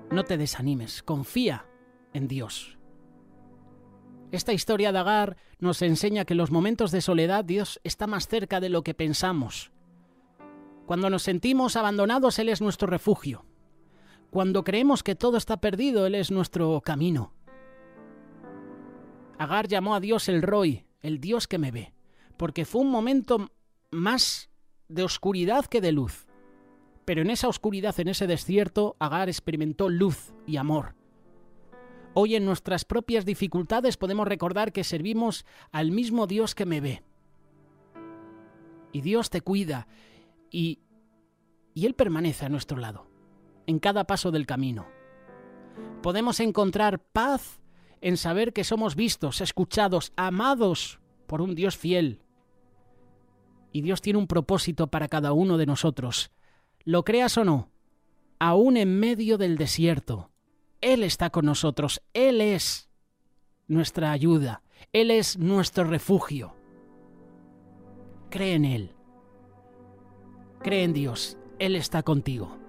No te desanimes, confía en Dios. Esta historia de Agar nos enseña que en los momentos de soledad Dios está más cerca de lo que pensamos. Cuando nos sentimos abandonados, Él es nuestro refugio. Cuando creemos que todo está perdido, Él es nuestro camino. Agar llamó a Dios el Roi, el Dios que me ve, porque fue un momento más de oscuridad que de luz. Pero en esa oscuridad, en ese desierto, Agar experimentó luz y amor. Hoy en nuestras propias dificultades podemos recordar que servimos al mismo Dios que me ve. Y Dios te cuida y Él permanece a nuestro lado, en cada paso del camino. Podemos encontrar paz en saber que somos vistos, escuchados, amados por un Dios fiel. Y Dios tiene un propósito para cada uno de nosotros. Lo creas o no, aún en medio del desierto, Él está con nosotros. Él es nuestra ayuda. Él es nuestro refugio. Cree en Él. Cree en Dios. Él está contigo.